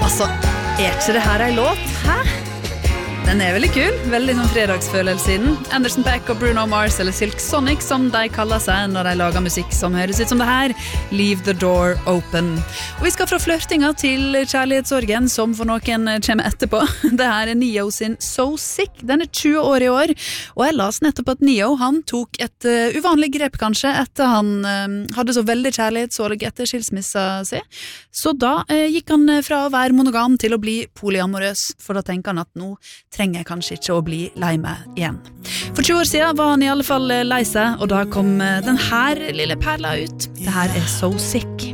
Altså, ikke det her en låt? Hæ? Den veldig kul, veldig sånn fredagsfølelse i den. Anderson .Paak og Bruno Mars, eller Silk Sonic, som de kaller seg når de lager musikk som høres ut som det her. Leave the door open. Og vi skal fra flørtinga til kjærlighetssorgen, som for noen kommer etterpå. Det her Neo sin So Sick. Den 20 år i år, og jeg las nettopp at Neo, han tok et uvanlig grep kanskje, etter han hadde så veldig kjærlighetssorg etter skilsmissa si. Så da gikk han fra å være monogam til å bli polyamorøs, for da tenker han at nå trenger jeg kanskje ikke å bli lei meg igjen. For 20 år siden var han i alle fall lei seg, og da kom den her lille perla ut. Det her So Sick.